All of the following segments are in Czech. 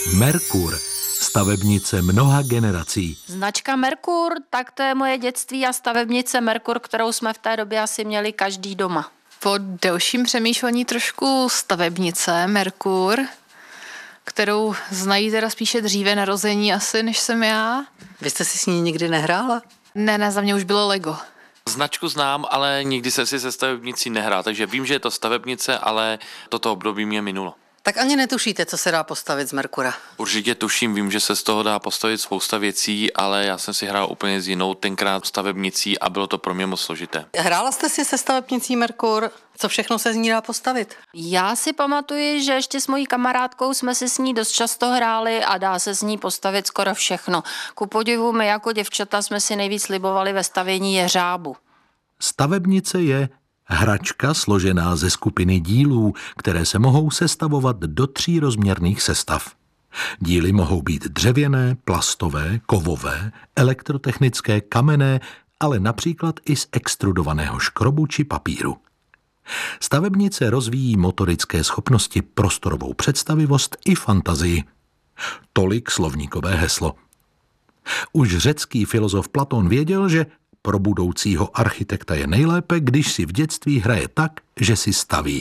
Merkur. Stavebnice mnoha generací. Značka Merkur, tak to je moje dětství a stavebnice Merkur, kterou jsme v té době asi měli každý doma. Po delším přemýšlení trošku stavebnice Merkur, kterou znají teda spíše dříve narození asi, než jsem já. Vy jste si s ní nikdy nehrála? Ne, za mě už bylo Lego. Značku znám, ale nikdy jsem si se stavebnicí nehrál, takže vím, že je to stavebnice, ale toto období mě minulo. Tak ani netušíte, co se dá postavit z Merkura. Určitě tuším, vím, že se z toho dá postavit spousta věcí, ale já jsem si hrál úplně s jinou tenkrát stavebnicí a bylo to pro mě moc složité. Hrála jste si se stavebnicí Merkur? Co všechno se z ní dá postavit? Já si pamatuji, že ještě s mojí kamarádkou jsme si s ní dost často hráli a dá se s ní postavit skoro všechno. Ku podivu my jako děvčata jsme si nejvíc libovali ve stavění jeřábu. Stavebnice je hračka složená ze skupiny dílů, které se mohou sestavovat do 3 rozměrných sestav. Díly mohou být dřevěné, plastové, kovové, elektrotechnické, kamenné, ale například i z extrudovaného škrobu či papíru. Stavebnice rozvíjí motorické schopnosti, prostorovou představivost i fantazii. Tolik slovníkové heslo. Už řecký filozof Platón věděl, že pro budoucího architekta je nejlépe, když si v dětství hraje tak, že si staví.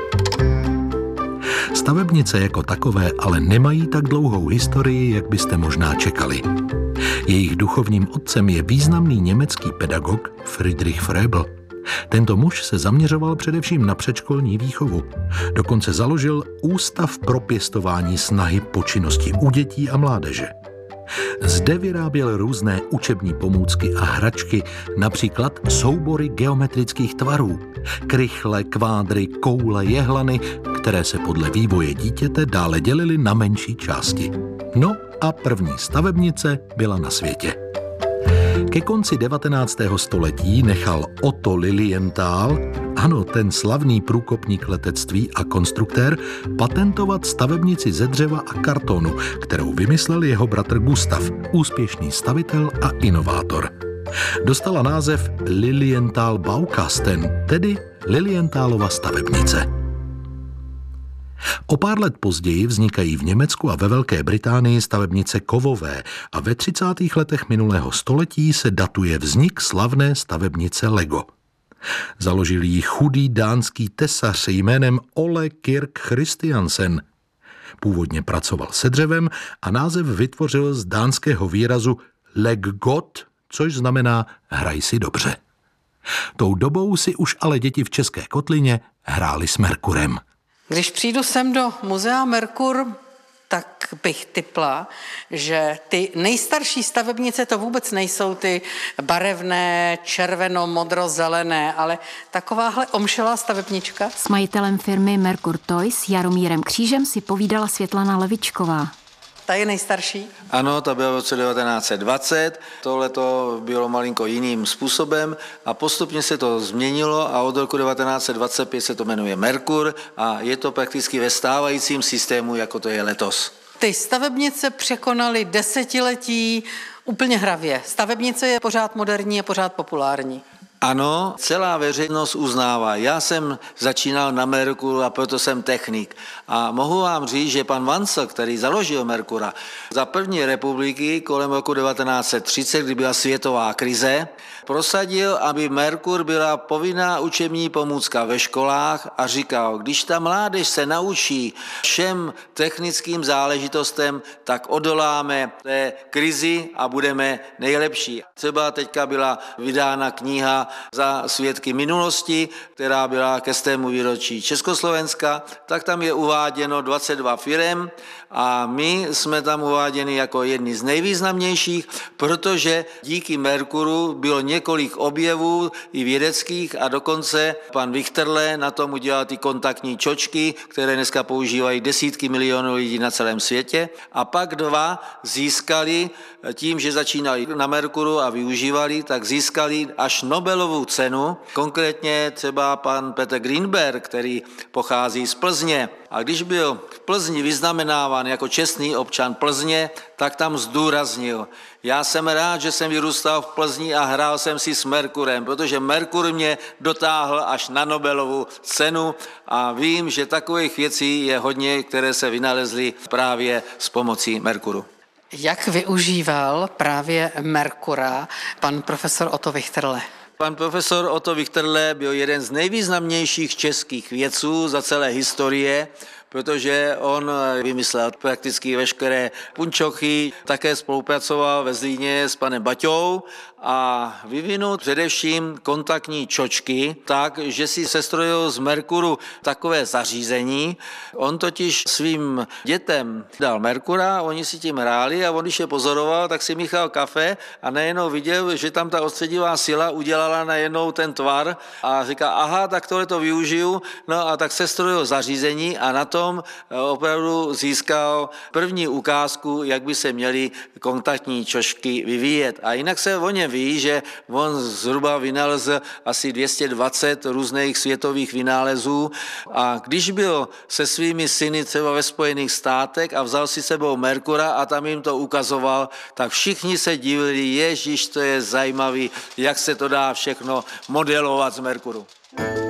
Stavebnice jako takové ale nemají tak dlouhou historii, jak byste možná čekali. Jejich duchovním otcem je významný německý pedagog Friedrich Froebel. Tento muž se zaměřoval především na předškolní výchovu. Dokonce založil Ústav pro pěstování snahy po činnosti u dětí a mládeže. Zde vyráběl různé učební pomůcky a hračky, například soubory geometrických tvarů, krychle, kvádry, koule, jehlany, které se podle vývoje dítěte dále dělily na menší části. No a první stavebnice byla na světě. Ke konci 19. století nechal Otto Lilienthal, ano, ten slavný průkopník letectví a konstruktér, patentovat stavebnici ze dřeva a kartonu, kterou vymyslel jeho bratr Gustav, úspěšný stavitel a inovátor. Dostala název Lilienthal Baukasten, tedy Lilienthalova stavebnice. O pár let později vznikají v Německu a ve Velké Británii stavebnice kovové a ve 30. letech minulého století se datuje vznik slavné stavebnice Lego. Založil ji chudý dánský tesař jménem Ole Kirk Christiansen. Původně pracoval se dřevem a název vytvořil z dánského výrazu Leg godt, což znamená hraj si dobře. Tou dobou si už ale děti v České Kotlině hrály s Merkurem. Když přijdu sem do muzea Merkur, tak bych tipla, že ty nejstarší stavebnice to vůbec nejsou ty barevné, červeno-modro-zelené, ale takováhle omšelá stavebnička. S majitelem firmy Merkur Toys Jaromírem Křížem si povídala Světlana Levičková. Ta je nejstarší? Ano, ta byla v roce 1920, tohleto bylo malinko jiným způsobem a postupně se to změnilo a od roku 1925 se to jmenuje Merkur a je to prakticky ve stávajícím systému, jako to je letos. Ty stavebnice překonaly desetiletí úplně hravě. Stavebnice je pořád moderní a pořád populární. Ano, celá veřejnost uznává. Já jsem začínal na Merkuru a proto jsem technik. A mohu vám říct, že pan Vancel, který založil Merkura, za první republiky kolem roku 1930, kdy byla světová krize, prosadil, aby Merkur byla povinná učební pomůcka ve školách a říkal, když ta mládež se naučí všem technickým záležitostem, tak odoláme té krizi a budeme nejlepší. Třeba teďka byla vydána kniha Za svědky minulosti, která byla ke 100. výročí Československa, tak tam je uváděno 22 firem a my jsme tam uváděni jako jedni z nejvýznamnějších, protože díky Merkuru bylo několik objevů i vědeckých a dokonce pan Vichterle na tom udělal ty kontaktní čočky, které dneska používají desítky milionů lidí na celém světě. A pak 2 získali tím, že začínali na Merkuru a využívali, tak získali až Nobel Nobelovu cenu, konkrétně třeba pan Petr Greenberg, který pochází z Plzně. A když byl v Plzni vyznamenáván jako čestný občan Plzně, tak tam zdůraznil: já jsem rád, že jsem vyrůstal v Plzni a hrál jsem si s Merkurem, protože Merkur mě dotáhl až na Nobelovu cenu a vím, že takových věcí je hodně, které se vynalezly právě s pomocí Merkuru. Jak využíval právě Merkura pan profesor Otto Wichterle? Pan profesor Otto Wichterle byl jeden z nejvýznamnějších českých vědců za celé historie, protože on vymyslel prakticky veškeré punčochy, také spolupracoval ve Zlíně s panem Baťou a vyvinul především kontaktní čočky tak, že si sestrojil z Merkuru takové zařízení. On totiž svým dětem dal Merkura, oni si tím hráli a on, když je pozoroval, tak si míchal kafe a najednou viděl, že tam ta odstředivá síla udělala najednou ten tvar a říká, aha, tak tohle to využiju, no a tak sestrojil zařízení a na tom opravdu získal první ukázku, jak by se měly kontaktní čočky vyvíjet. A jinak se o něm ví, že on zhruba vynalezl asi 220 různých světových vynálezů a když byl se svými syny třeba ve Spojených státech a vzal si sebou Merkura a tam jim to ukazoval, tak všichni se divili, ježiš, to je zajímavý, jak se to dá všechno modelovat z Merkuru.